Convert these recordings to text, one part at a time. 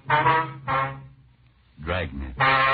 Dragnet.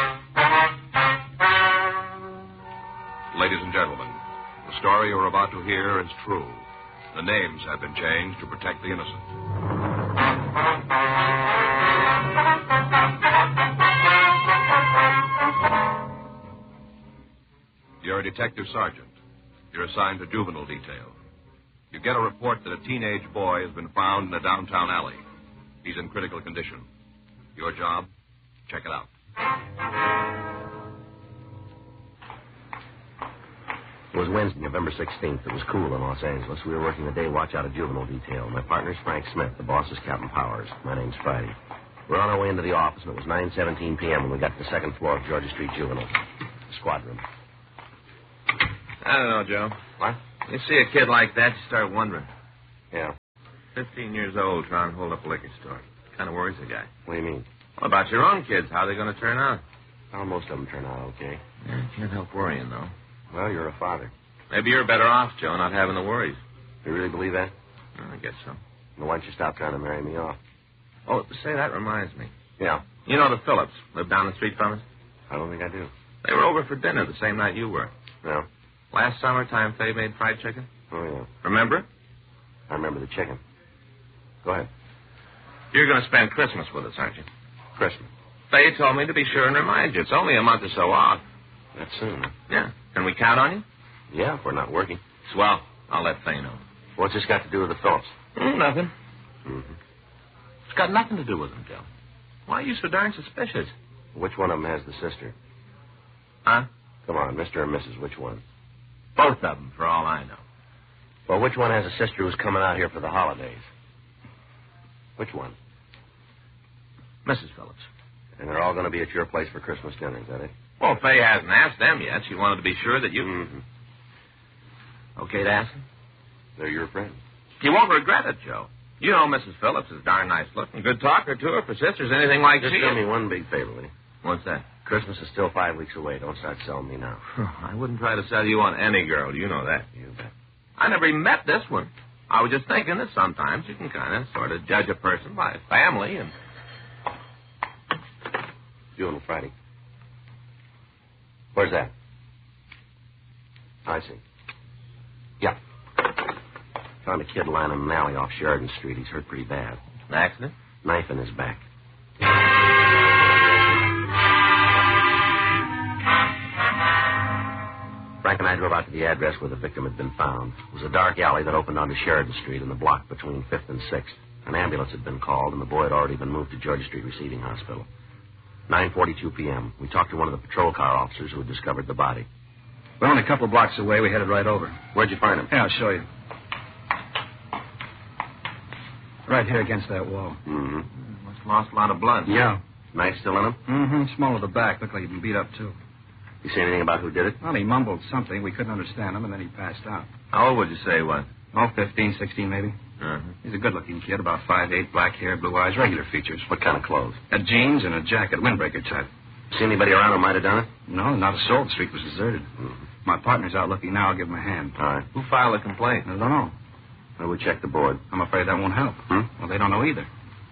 Ladies and gentlemen, the story you're about to hear is true. The names have been changed to protect the innocent. You're a detective sergeant. You're assigned to juvenile detail. You get a report that a teenage boy has been found in a downtown alley. He's in critical condition. Your job? Check it out. It was Wednesday, November 16th. It was cool in Los Angeles. We were working the day watch out of juvenile detail. My partner's Frank Smith. The boss is Captain Powers. My name's Friday. We're on our way into the office, and it was 9:17 p.m. when we got to the second floor of Georgia Street Juvenile. Squad room. I don't know, Joe. What? You see a kid like that, you start wondering. Yeah. 15 years old, trying to hold up a liquor store. Kind of worries the guy. What do you mean? What about your own kids? How are they going to turn out? Well, most of them turn out okay. Yeah, can't help worrying, though. Well, you're a father. Maybe you're better off, Joe, not having the worries. You really believe that? Well, I guess so. Well, why don't you stop trying to marry me off? Oh, say, that reminds me. Yeah. You know the Phillips, live down the street from us? I don't think I do. They were over for dinner the same night you were. No. Last summertime, Faye made fried chicken. Oh, yeah. Remember it? I remember the chicken. Go ahead. You're going to spend Christmas with us, aren't you? Christmas. Faye told me to be sure and remind you. It's only a month or so off. That's soon. Yeah. Can we count on you? Yeah, if we're not working. Swell. I'll let Faye know. What's this got to do with the Phillips? Nothing. Mm-hmm. It's got nothing to do with them, Joe. Why are you so darn suspicious? Which one of them has the sister? Huh? Come on, Mr. and Mrs. Which one? Both of them, for all I know. Well, which one has a sister who's coming out here for the holidays? Which one? Mrs. Phillips. And they're all going to be at your place for Christmas dinner, is that it? Well, Faye hasn't asked them yet. She wanted to be sure that you... Mm-hmm. Okay to ask them? They're your friends. You won't regret it, Joe. You know Mrs. Phillips is darn nice looking. Good talker, too. If her sister's anything like Just she do is. me one big favor, will you? What's that? Christmas is still 5 weeks away. Don't start selling me now. I wouldn't try to sell you on any girl. You know that. You bet. I never even met this one. I was just thinking that sometimes you can kind of sort of judge a person by family and... Juvenile Friday. Where's that? I see. Yeah. Found a kid lying in an alley off Sheridan Street. He's hurt pretty bad. An accident? Knife in his back. Frank and I drove out to the address where the victim had been found. It was a dark alley that opened onto Sheridan Street in the block between 5th and 6th. An ambulance had been called, and the boy had already been moved to Georgia Street Receiving Hospital. 9:42 p.m. We talked to one of the patrol car officers who had discovered the body. We're only a couple of blocks away. We headed right over. Where'd you find him? Yeah, I'll show you. Right here against that wall. Mm-hmm. Must have lost a lot of blood. Yeah. Knife still in him? Mm-hmm. Small of the back. Looked like he'd been beat up, too. You see anything about who did it? Well, he mumbled something. We couldn't understand him, and then he passed out. How old would you say he was? Oh, 15, 16, maybe. Uh-huh. He's a good-looking kid, about 5'8", black hair, blue eyes, regular features. What kind of clothes? Had jeans and a jacket, windbreaker type. See anybody around who might have done it? No, not a soul. The street was deserted. Mm-hmm. My partner's out looking now. I'll give him a hand. All right. Who filed a complaint? I don't know. Well, we'll check the board. I'm afraid that won't help. Well, they don't know either.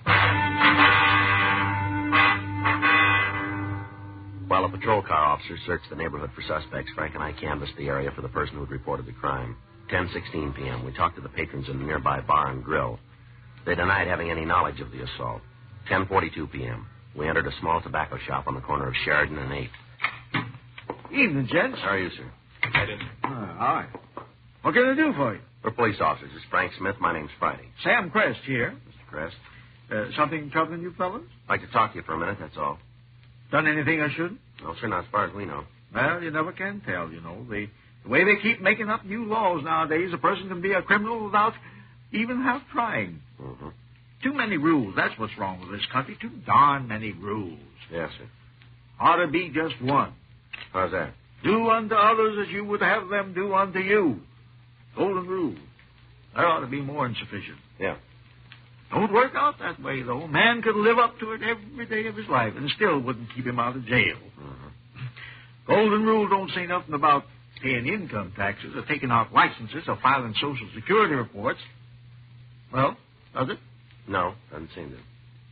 While a patrol car officer searched the neighborhood for suspects, Frank and I canvassed the area for the person who had reported the crime. 10:16 p.m. We talked to the patrons in the nearby bar and grill. They denied having any knowledge of the assault. 10:42 p.m. We entered a small tobacco shop on the corner of Sheridan and 8th. Evening, gents. How are you, sir? Hi. What can I do for you? We're police officers. It's Frank Smith. My name's Friday. Sam Crest here. Mr. Crest? Something troubling you fellas? I'd like to talk to you for a minute, that's all. Done anything I shouldn't? No, sir, not as far as we know. Well, you never can tell, you know. The way they keep making up new laws nowadays, a person can be a criminal without even half trying. Mm-hmm. Too many rules. That's what's wrong with this country. Too darn many rules. Yes, sir. Ought to be just one. How's that? Do unto others as you would have them do unto you. Golden rule. There ought to be more than sufficient. Yeah. Don't work out that way, though. Man could live up to it every day of his life and still wouldn't keep him out of jail. Mm-hmm. Golden rule don't say nothing about paying income taxes or taking out licenses or filing Social Security reports. Well, does it? No, doesn't seem to.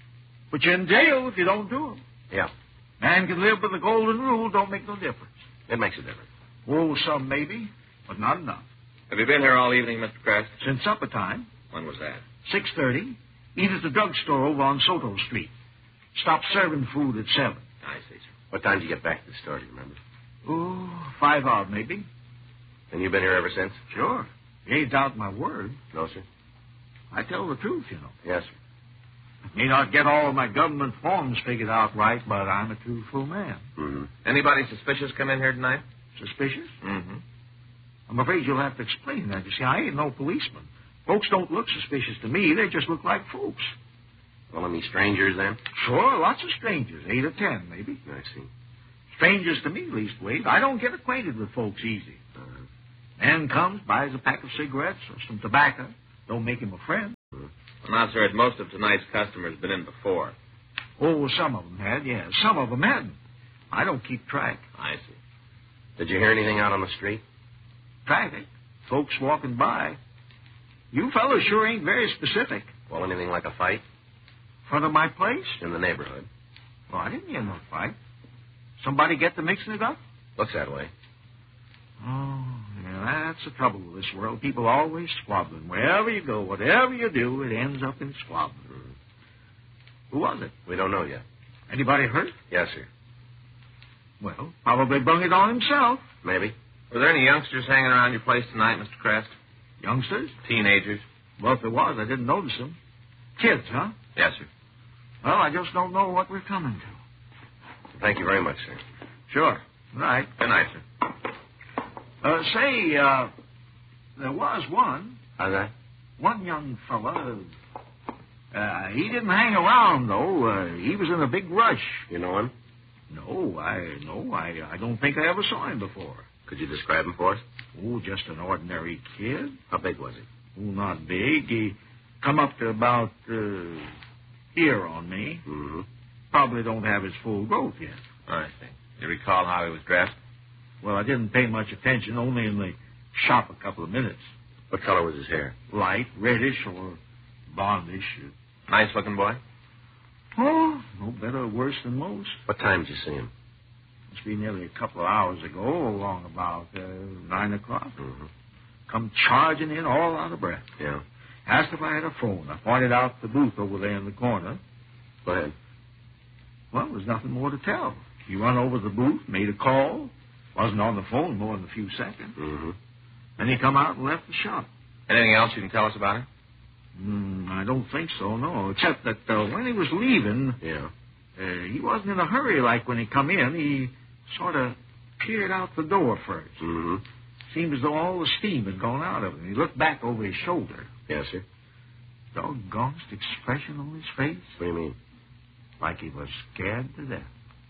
Put you in jail if you don't do them. Yeah. Man can live with the golden rule, don't make no difference. It makes a difference. Oh, some maybe, but not enough. Have you been here all evening, Mr. Crest? Since supper time, When was that? 6:30, eat at the drugstore over on Soto Street. Stop serving food at 7. I see, sir. What time did you get back to the store, do you remember? Oh, 5 odd maybe. And you've been here ever since? Sure. You ain't doubt my word. No, sir. I tell the truth, you know. Yes, sir. May not get all of my government forms figured out right, but I'm a truthful man. Mm-hmm. Anybody suspicious come in here tonight? Suspicious? Mm-hmm. I'm afraid you'll have to explain that. You see, I ain't no policeman. Folks don't look suspicious to me. They just look like folks. Well, any strangers then? Sure, lots of strangers. 8 or 10, maybe. I see. Strangers to me, leastways. I don't get acquainted with folks easy. Uh-huh. Man comes, buys a pack of cigarettes or some tobacco. Don't make him a friend. Well, now, sir, had most of tonight's customers been in before? Oh, some of them had, yeah. Some of them hadn't. I don't keep track. I see. Did you hear anything out on the street? Traffic. Folks walking by. You fellas sure ain't very specific. Well, anything like a fight Front of my place? in the neighborhood? Well, I didn't hear no fight. Somebody get to mixing it up? Looks that way. Oh, yeah, that's the trouble with this world. People always squabbling. Wherever you go, whatever you do, it ends up in squabbling. Who was it? We don't know yet. Anybody hurt? Yes, sir. Well, probably brung it on himself. Maybe. Were there any youngsters hanging around your place tonight, Mr. Crest? Youngsters? Teenagers? Well, if there was, I didn't notice them. Kids, huh? Yes, sir. Well, I just don't know what we're coming to. Thank you very much, sir. Sure. Right. Good night, sir. There was one. How's that? One young fella. He didn't hang around, though. He was in a big rush. You know him? No, I don't think I ever saw him before. Could you describe him for us? Oh, just an ordinary kid. How big was he? Oh, not big. He come up to about here on me. Mm-hmm. Probably don't have his full growth yet. I see. You recall how he was dressed? Well, I didn't pay much attention, only in the shop a couple of minutes. What color was his hair? Light, reddish, or blondish. Nice-looking boy? Oh, no better or worse than most. What time did you see him? Must be nearly a couple of hours ago, along about 9 o'clock. Mm-hmm. Come charging in all out of breath. Yeah. Asked if I had a phone. I pointed out the booth over there in the corner. Go ahead. Well, there's nothing more to tell. He run over to the booth, made a call. Wasn't on the phone more than a few seconds. Mm-hmm. Then he come out and left the shop. Anything else you can tell us about him? I don't think so, no. Except that when he was leaving, Yeah. he wasn't in a hurry like when he come in. He sort of peered out the door first. Mm-hmm. Seemed as though all the steam had gone out of him. He looked back over his shoulder. Yes, sir. Doggonest expression on his face. What do you mean? Like he was scared to death.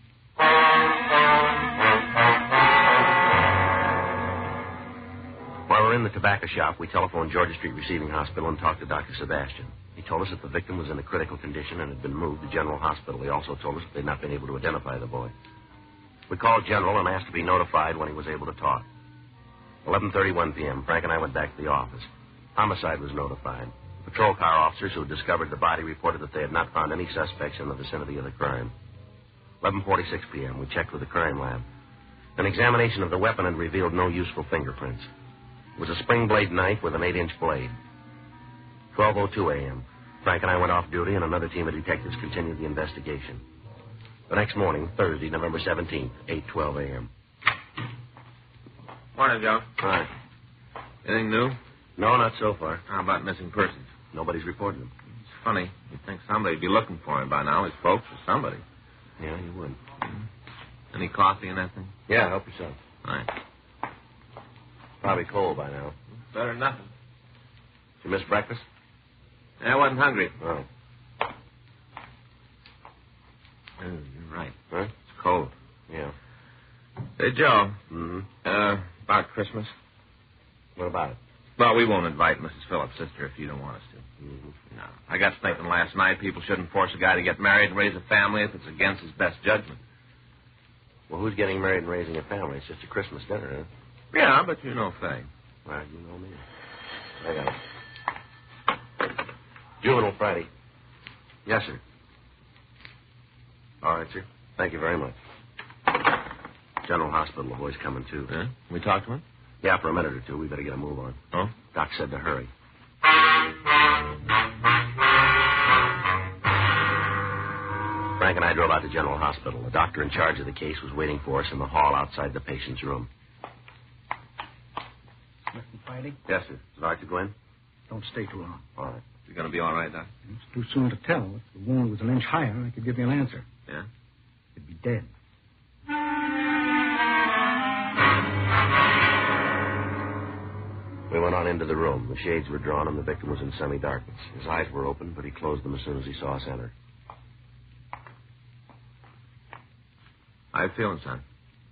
While we're in the tobacco shop, we telephoned Georgia Street Receiving Hospital and talked to Dr. Sebastian. He told us that the victim was in a critical condition and had been moved to General Hospital. He also told us that they'd not been able to identify the boy. We called General and asked to be notified when he was able to talk. 11:31 p.m., Frank and I went back to the office. Homicide was notified. Patrol car officers who had discovered the body reported that they had not found any suspects in the vicinity of the crime. 11:46 p.m., we checked with the crime lab. An examination of the weapon had revealed no useful fingerprints. It was a spring blade knife with an 8-inch blade. 12:02 a.m., Frank and I went off duty, and another team of detectives continued the investigation. The next morning, Thursday, November 17th, 8:12 a.m. Morning, Joe. Hi. Anything new? No, not so far. How about missing persons? Nobody's reported them. It's funny. You'd think somebody'd be looking for him by now, his folks or somebody. Yeah, you would. Any coffee and anything? Yeah, help yourself. All right. Probably cold by now. Better than nothing. Did you miss breakfast? I wasn't hungry. Oh. You're right. Huh? It's cold. Yeah. Hey, Joe. Mm-hmm. About Christmas. What about it? Well, we won't invite Mrs. Phillips' sister if you don't want us to. Mm-hmm. No. I got thinking last night people shouldn't force a guy to get married and raise a family if it's against his best judgment. Well, who's getting married and raising a family? It's just a Christmas dinner, huh? Yeah, but you know Faye. Well, you know me. I got it. Juvenile Friday. Yes, sir. All right, sir. Thank you very much. General Hospital, the boy's coming, too. Yeah? We talked to him? Yeah, for a minute or two. We better get a move on. Oh? Doc said to hurry. Frank and I drove out to General Hospital. The doctor in charge of the case was waiting for us in the hall outside the patient's room. Nothing fighting? Yes, sir. Is it all right to go in? Don't stay too long. All right. You going to be all right, Doc? It's too soon to tell. If the wound was an inch higher, I could give you an answer. Yeah? You'd be dead. We went on into the room. The shades were drawn and the victim was in semi-darkness. His eyes were open, but he closed them as soon as he saw us enter. How you feeling, son?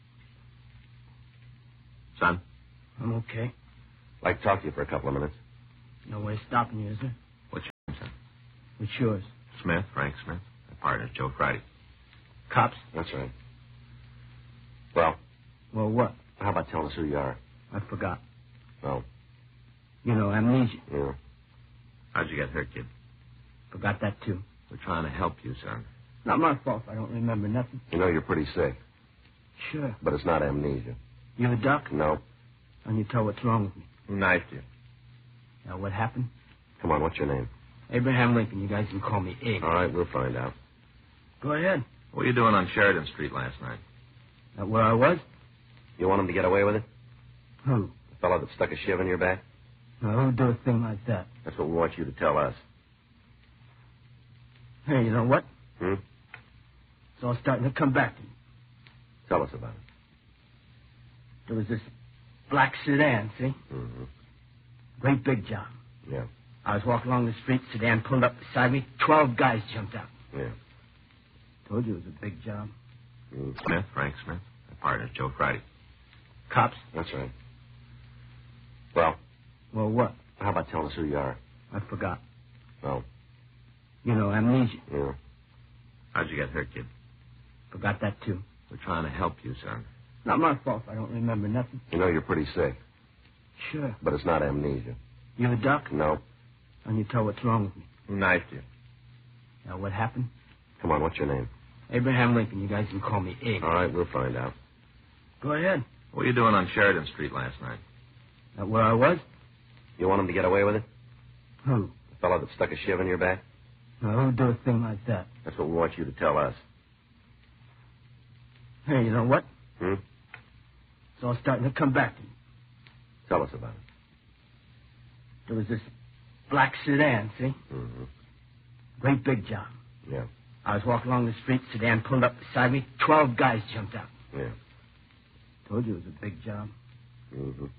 Son? I'm okay. I'd like to talk to you for a couple of minutes. No way of stopping you, is there? What's your name, son? What's yours? Smith, Frank Smith. My partner's Joe Friday. Cops? That's right. Well, Well, what? how about telling us who you are? I forgot. No. You know, amnesia. Yeah. How'd you get hurt, kid? Forgot that, too. We're trying to help you, son. Not my fault if I don't remember nothing. You know you're pretty sick, Sure. but it's not amnesia. You a doc? No. And you tell what's wrong with me. Who knifed you? Now, what happened? Come on, what's your name? Abraham Lincoln. You guys can call me Abe. All right, we'll find out. Go ahead. What were you doing on Sheridan Street last night? That where I was? You want him to get away with it? Who? The fellow that stuck a shiv in your back? Now, who'd do a thing like that? That's what we want you to tell us. Hey, you know what? Hmm? It's all starting to come back to me. Tell us about it. There was this black sedan, see? Mm-hmm. Great big job. Yeah. I was walking along the street, sedan pulled up beside me, 12 guys jumped out. Yeah. Told you it was a big job. Mm. Smith, Frank Smith. My partner's Joe Friday. Cops? That's right. Well, Well, what? how about telling us who you are? I forgot. No. You know, amnesia. Yeah. How'd you get hurt, kid? Forgot that, too. We're trying to help you, son. Not my fault if I don't remember nothing. You know you're pretty sick, Sure. but it's not amnesia. You a doc? No. And you tell what's wrong with me. Who knifed you? Now, what happened? Come on, what's your name? Abraham Lincoln. You guys can call me Abe. All right, we'll find out. Go ahead. What were you doing on Sheridan Street last night? That where I was? You want him to get away with it? Who? The fellow that stuck a shiv in your back? Now, who'd do a thing like that? That's what we want you to tell us. Hey, you know what? Hmm? It's all starting to come back to me. Tell us about it. There was this black sedan, see? Mm-hmm. Great big job. Yeah. I was walking along the street, sedan pulled up beside me, 12 guys jumped out. Yeah. Told you it was a big job. Mm-hmm.